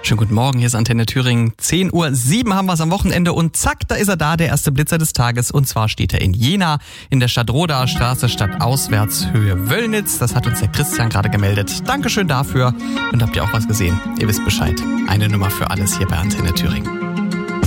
Schönen guten Morgen, hier ist Antenne Thüringen. 10:07 Uhr haben wir es am Wochenende und zack, da ist er da, der erste Blitzer des Tages. Und zwar steht er in Jena, in der Stadtrodaer Straße, Stadtauswärts, Höhe Wöllnitz. Das hat uns der Christian gerade gemeldet. Dankeschön dafür. Und habt ihr auch was gesehen? Ihr wisst Bescheid. Eine Nummer für alles hier bei Antenne Thüringen.